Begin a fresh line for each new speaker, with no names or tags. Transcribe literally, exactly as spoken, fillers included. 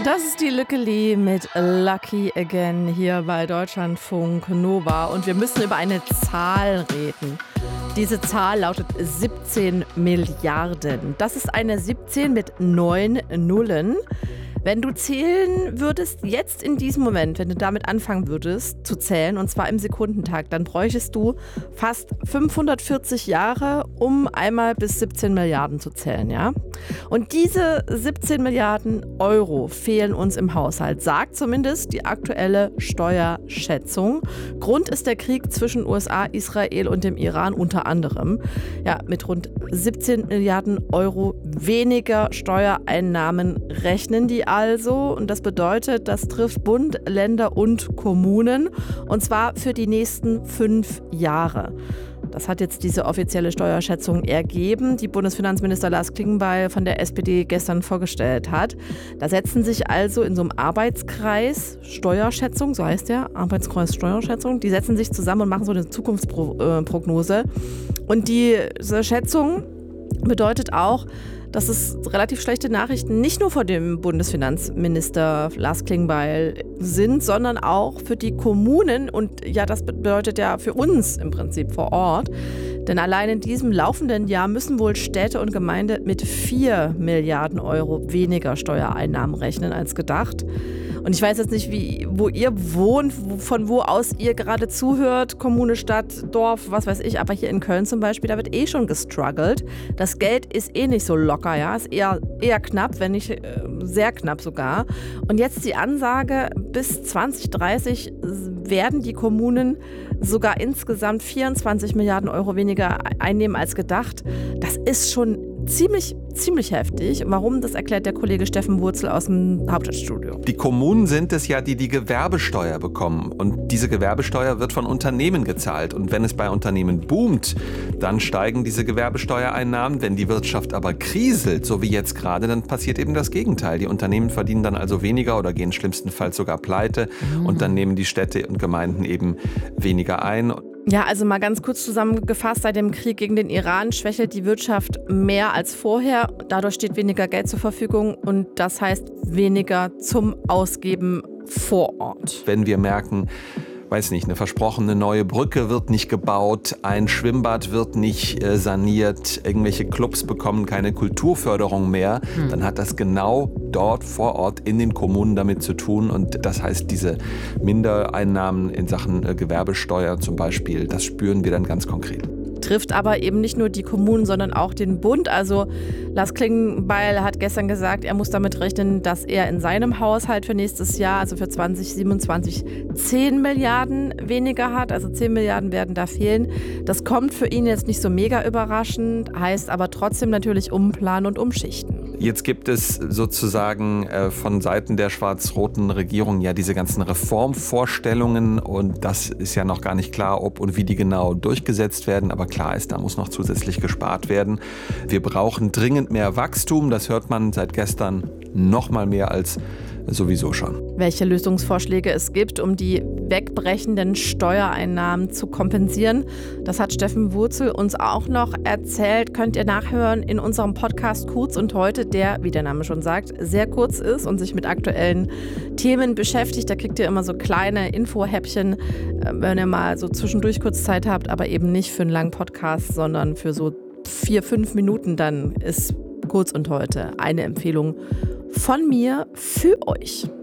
Das ist die Lücke Lee mit Lucky Again hier bei Deutschlandfunk Nova. Und wir müssen über eine Zahl reden. Diese Zahl lautet siebzehn Milliarden. Das ist eine siebzehn mit neun Nullen. Wenn du zählen würdest, jetzt in diesem Moment, wenn du damit anfangen würdest zu zählen, und zwar im Sekundentakt, dann bräuchtest du fast fünfhundertvierzig Jahre, um einmal bis siebzehn Milliarden zu zählen, ja? Und diese siebzehn Milliarden Euro fehlen uns im Haushalt, sagt zumindest die aktuelle Steuerschätzung. Grund ist der Krieg zwischen U S A, Israel und dem Iran unter anderem. Ja, mit rund siebzehn Milliarden Euro weniger Steuereinnahmen rechnen die also. Und das bedeutet, das trifft Bund, Länder und Kommunen. Und zwar für die nächsten fünf Jahre. Das hat jetzt diese offizielle Steuerschätzung ergeben, die Bundesfinanzminister Lars Klingbeil von der S P D gestern vorgestellt hat. Da setzen sich also in so einem Arbeitskreis Steuerschätzung, so heißt der, Arbeitskreis Steuerschätzung, die setzen sich zusammen und machen so eine Zukunftsprognose. Und diese Schätzung bedeutet auch, dass es relativ schlechte Nachrichten nicht nur vor dem Bundesfinanzminister Lars Klingbeil sind, sondern auch für die Kommunen und ja, das bedeutet ja für uns im Prinzip vor Ort. Denn allein in diesem laufenden Jahr müssen wohl Städte und Gemeinden mit vier Milliarden Euro weniger Steuereinnahmen rechnen als gedacht. Und ich weiß jetzt nicht, wie, wo ihr wohnt, von wo aus ihr gerade zuhört, Kommune, Stadt, Dorf, was weiß ich. Aber hier in Köln zum Beispiel, da wird eh schon gestruggelt. Das Geld ist eh nicht so locker, ja, ist eher, eher knapp, wenn nicht äh, sehr knapp sogar. Und jetzt die Ansage, bis zwanzig dreißig werden die Kommunen sogar insgesamt vierundzwanzig Milliarden Euro weniger einnehmen als gedacht. Das ist schon ziemlich, ziemlich heftig. Warum, das erklärt der Kollege Steffen Wurzel aus dem Hauptstadtstudio.
Die Kommunen sind es ja, die die Gewerbesteuer bekommen. Und diese Gewerbesteuer wird von Unternehmen gezahlt. Und wenn es bei Unternehmen boomt, dann steigen diese Gewerbesteuereinnahmen. Wenn die Wirtschaft aber kriselt, so wie jetzt gerade, dann passiert eben das Gegenteil. Die Unternehmen verdienen dann also weniger oder gehen schlimmstenfalls sogar pleite. Mhm. Und dann nehmen die Städte und Gemeinden eben weniger ein.
Ja, also mal ganz kurz zusammengefasst, seit dem Krieg gegen den Iran schwächelt die Wirtschaft mehr als vorher. Dadurch steht weniger Geld zur Verfügung und das heißt weniger zum Ausgeben vor Ort.
Wenn wir merken, weiß nicht, eine versprochene neue Brücke wird nicht gebaut, ein Schwimmbad wird nicht äh, saniert, irgendwelche Clubs bekommen keine Kulturförderung mehr, hm. dann hat das genau dort vor Ort in den Kommunen damit zu tun. Und das heißt, diese Mindereinnahmen in Sachen äh, Gewerbesteuer zum Beispiel, das spüren wir dann ganz konkret.
Trifft aber eben nicht nur die Kommunen, sondern auch den Bund. Also Lars Klingbeil hat gestern gesagt, er muss damit rechnen, dass er in seinem Haushalt für nächstes Jahr, also für zwanzig siebenundzwanzig, zehn Milliarden weniger hat. Also zehn Milliarden werden da fehlen. Das kommt für ihn jetzt nicht so mega überraschend, heißt aber trotzdem natürlich umplanen und umschichten.
Jetzt gibt es sozusagen äh, von Seiten der schwarz-roten Regierung ja diese ganzen Reformvorstellungen und das ist ja noch gar nicht klar, ob und wie die genau durchgesetzt werden, aber klar ist, da muss noch zusätzlich gespart werden. Wir brauchen dringend mehr Wachstum, das hört man seit gestern noch mal mehr als sowieso schon.
Welche Lösungsvorschläge es gibt, um die wegbrechenden Steuereinnahmen zu kompensieren, das hat Steffen Wurzel uns auch noch erzählt. Könnt ihr nachhören in unserem Podcast Kurz und Heute, der, wie der Name schon sagt, sehr kurz ist und sich mit aktuellen Themen beschäftigt. Da kriegt ihr immer so kleine Infohäppchen, wenn ihr mal so zwischendurch kurz Zeit habt, aber eben nicht für einen langen Podcast, sondern für so vier, fünf Minuten. Dann ist Kurz und Heute eine Empfehlung von mir für euch.